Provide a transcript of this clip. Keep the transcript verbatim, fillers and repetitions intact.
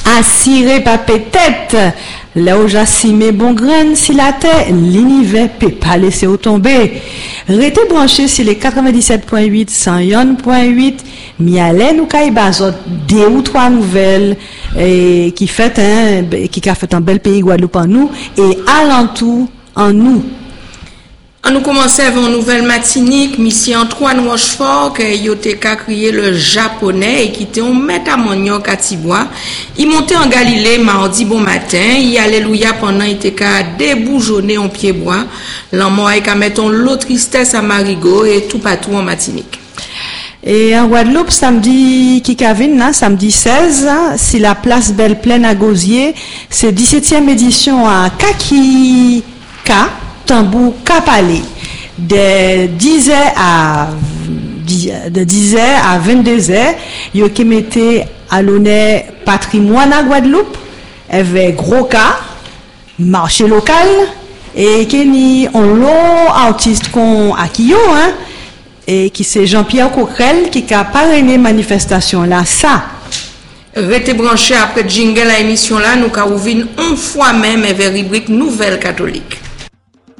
Assiré pas peut-être. Là où j'assimé bon grain si la terre, l'univers peut pas laisser au tomber. Restez branchés sur les quatre-vingt-dix-sept point huit, cent un point huit. Mialé nous kaibazot deux ou trois nouvelles et qui fait un qui a fait un bel pays Guadeloupe en nous et alentour en nous. On nous commençons avec une nouvelle matinique, mission Antoine Rochefort, que Yoteka crié le japonais et qui était un métamoniok à Tibois. Il montait en Galilée mardi bon matin, il alléluia pendant il était qu'à déboujonner en pied bois. L'amour est qu'à mettre l'autre tristesse à Marigot et tout partout en matinique. Et en Guadeloupe, samedi Kikavin, là, samedi seize, si la place Belle Plaine à Gosier, c'est dix-septième édition à Kakika. Tambour Kapalé de dix heures à de dix heures à vingt-deux heures yo qui mettait à l'honneur patrimoine à Guadeloupe avec gros cas marché local et qui ni on long artiste qu'on akio hein et qui c'est Jean-Pierre Coquerel qui a parrainé manifestation là ça. Restez branchés après jingle à émission là nous ca ouvrir une fois même avec rubrique nouvelle catholique.